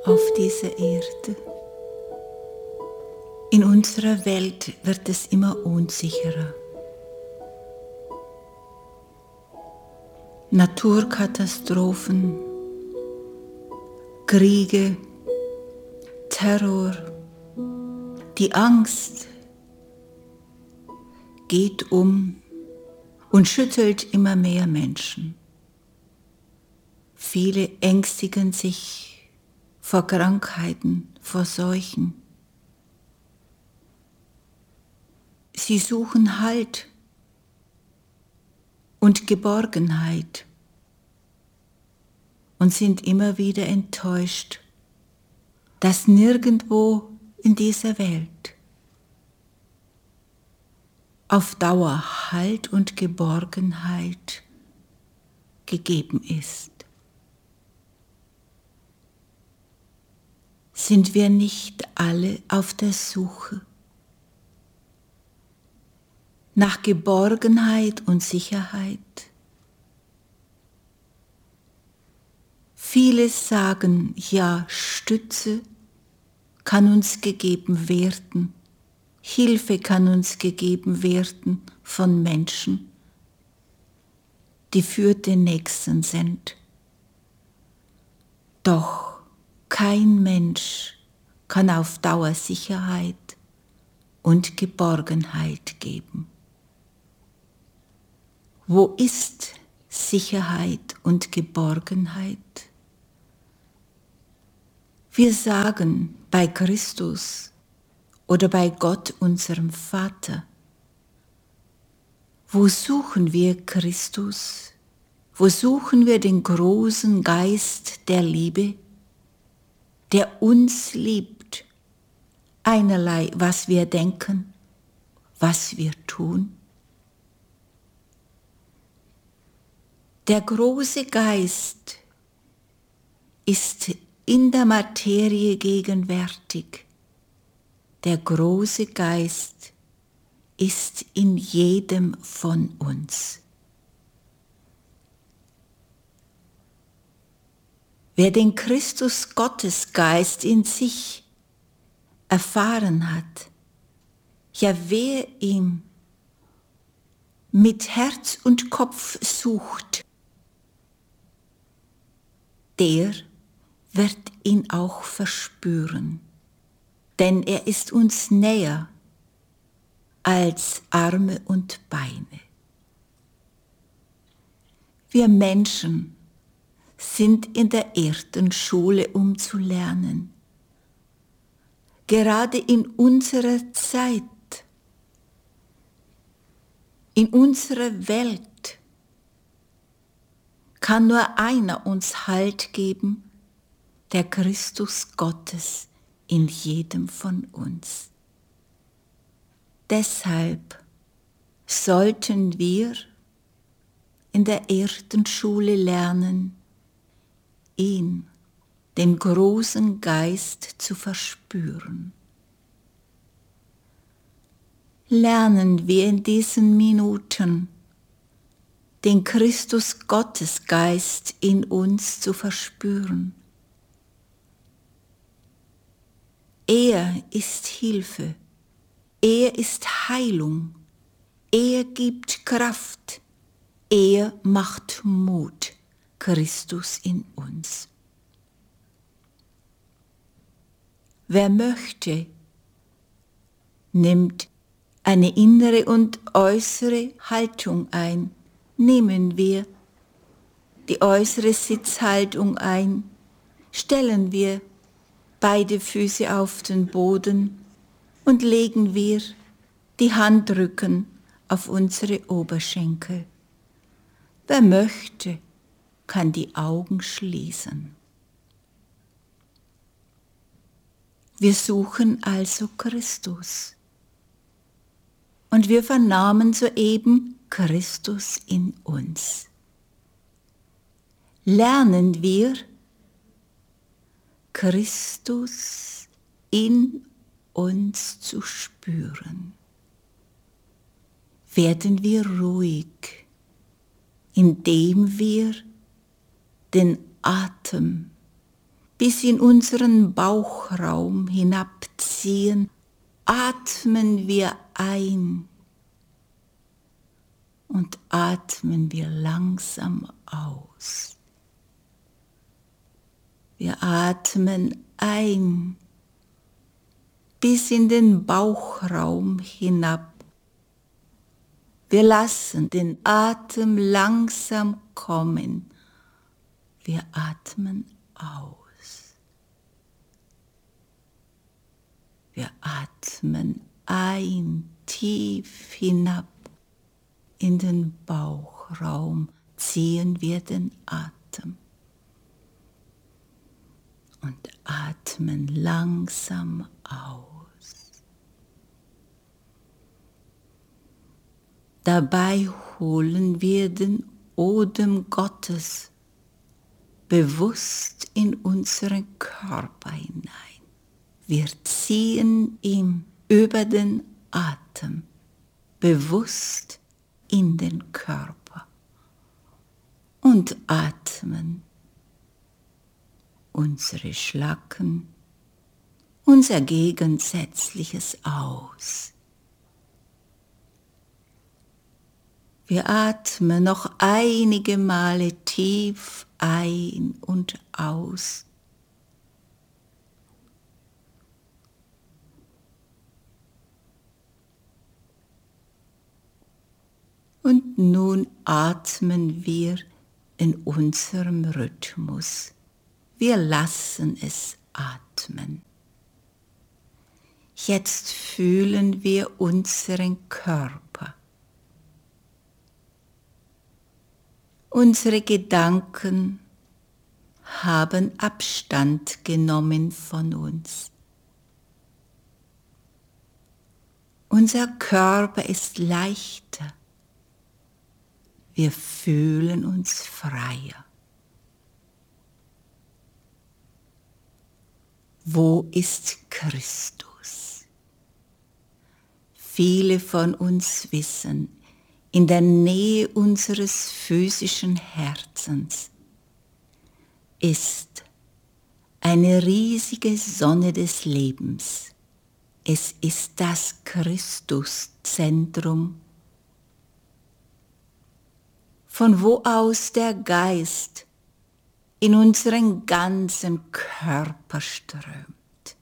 auf dieser Erde. In unserer Welt wird es immer unsicherer. Naturkatastrophen, Kriege, Terror, die Angst geht um und schüttelt immer mehr Menschen. Viele ängstigen sich vor Krankheiten, vor Seuchen. Sie suchen Halt und Geborgenheit und sind immer wieder enttäuscht, dass nirgendwo in dieser Welt auf Dauer Halt und Geborgenheit gegeben ist. Sind wir nicht alle auf der Suche nach Geborgenheit und Sicherheit? Viele sagen, ja, Stütze kann uns gegeben werden, Hilfe kann uns gegeben werden von Menschen, die für den Nächsten sind. Doch kein Mensch kann auf Dauer Sicherheit und Geborgenheit geben. Wo ist Sicherheit und Geborgenheit? Wir sagen bei Christus oder bei Gott, unserem Vater. Wo suchen wir Christus? Wo suchen wir den großen Geist der Liebe, der uns liebt, einerlei, was wir denken, was wir tun? Der große Geist ist in der Materie gegenwärtig. Der große Geist ist in jedem von uns. Wer den Christus Gottesgeist in sich erfahren hat, ja wer ihn mit Herz und Kopf sucht, der wird ihn auch verspüren, denn er ist uns näher als Arme und Beine. Wir Menschen sind in der Erdenschule, um zu lernen. Gerade in unserer Zeit, in unserer Welt, kann nur einer uns Halt geben, der Christus Gottes in jedem von uns. Deshalb sollten wir in der Erdenschule lernen, ihn, den großen Geist, zu verspüren. Lernen wir in diesen Minuten, den Christus Gottesgeist in uns zu verspüren. Er ist Hilfe, er ist Heilung, er gibt Kraft, er macht Mut, Christus in uns. Wer möchte, nimmt eine innere und äußere Haltung ein. Nehmen wir die äußere Sitzhaltung ein, stellen wir beide Füße auf den Boden und legen wir die Handrücken auf unsere Oberschenkel. Wer möchte, kann die Augen schließen. Wir suchen also Christus. Und wir vernahmen soeben Christus in uns. Lernen wir Christus in uns zu spüren. Werden wir ruhig, indem wir den Atem, bis in unseren Bauchraum hinabziehen, atmen wir ein und atmen wir langsam aus. Wir atmen ein bis in den Bauchraum hinab. Wir lassen den Atem langsam kommen. Wir atmen aus. Wir atmen ein, tief hinab in den Bauchraum, ziehen wir den Atem und atmen langsam aus. Dabei holen wir den Odem Gottes bewusst in unseren Körper hinein. Wir ziehen ihn über den Atem bewusst in den Körper und atmen unsere Schlacken, unser Gegensätzliches aus. Wir atmen noch einige Male tief ein und aus. Und nun atmen wir in unserem Rhythmus. Wir lassen es atmen. Jetzt fühlen wir unseren Körper. Unsere Gedanken haben Abstand genommen von uns. Unser Körper ist leichter. Wir fühlen uns freier. Wo ist Christus? Viele von uns wissen, in der Nähe unseres physischen Herzens ist eine riesige Sonne des Lebens. Es ist das Christuszentrum, von wo aus der Geist in unseren ganzen Körper strömt.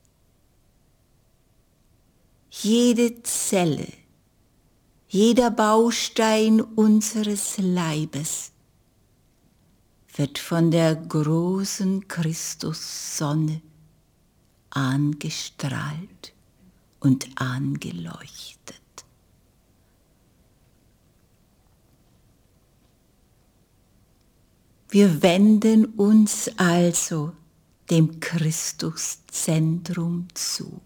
Jede Zelle, jeder Baustein unseres Leibes wird von der großen Christussonne angestrahlt und angeleuchtet. Wir wenden uns also dem Christuszentrum zu.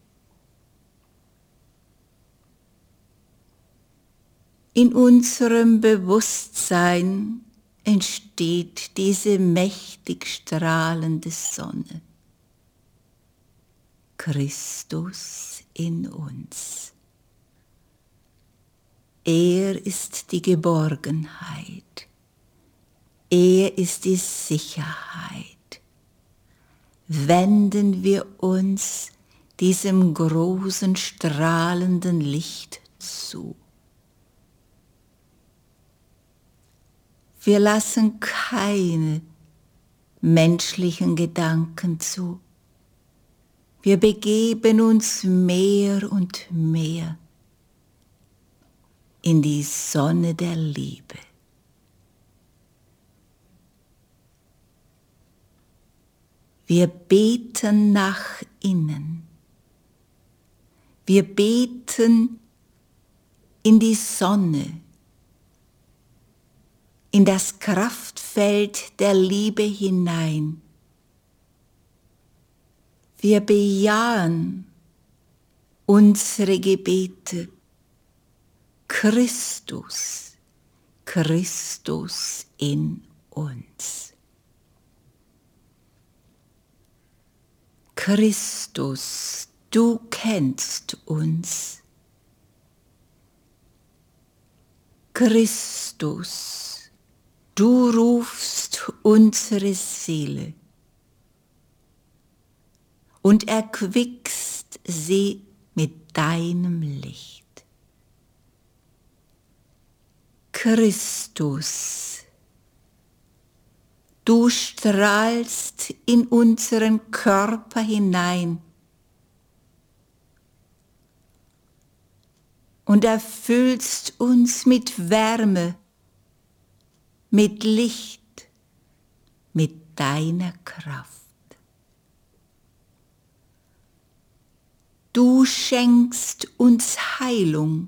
In unserem Bewusstsein entsteht diese mächtig strahlende Sonne. Christus in uns. Er ist die Geborgenheit. Er ist die Sicherheit. Wenden wir uns diesem großen strahlenden Licht zu. Wir lassen keine menschlichen Gedanken zu. Wir begeben uns mehr und mehr in die Sonne der Liebe. Wir beten nach innen. Wir beten in die Sonne, in das Kraftfeld der Liebe hinein. Wir bejahen unsere Gebete. Christus, Christus in uns. Christus, du kennst uns. Christus, du rufst unsere Seele. und erquickst sie mit deinem Licht. Christus, du strahlst in unseren Körper hinein und erfüllst uns mit Wärme, mit Licht, mit deiner Kraft. Du schenkst uns Heilung.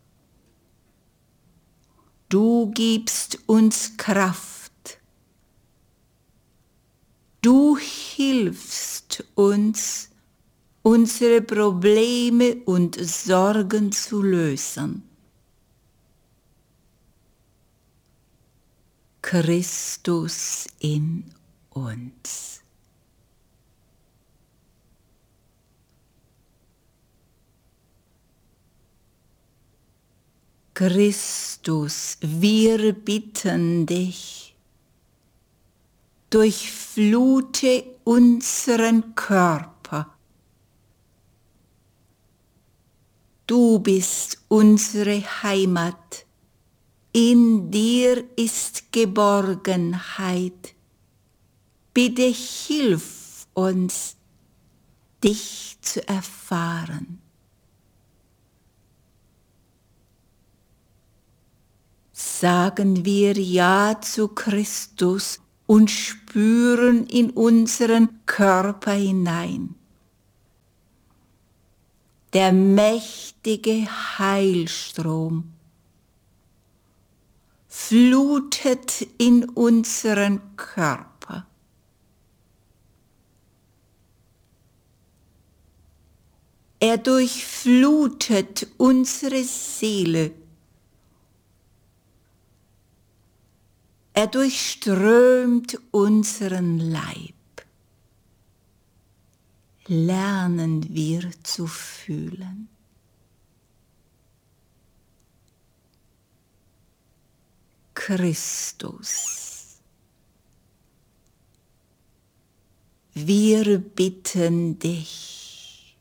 Du gibst uns Kraft. Du hilfst uns, unsere Probleme und Sorgen zu lösen. Christus in uns. Christus, wir bitten dich, durchflute unseren Körper. Du bist unsere Heimat, in dir ist Geborgenheit. Bitte hilf uns, dich zu erfahren. Sagen wir Ja zu Christus und spüren in unseren Körper hinein. Der mächtige Heilstrom flutet in unseren Körper. Er durchflutet unsere Seele. Er durchströmt unseren Leib. Lernen wir zu fühlen. Christus, wir bitten dich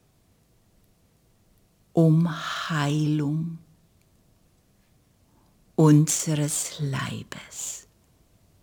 um Heilung unseres Leibes.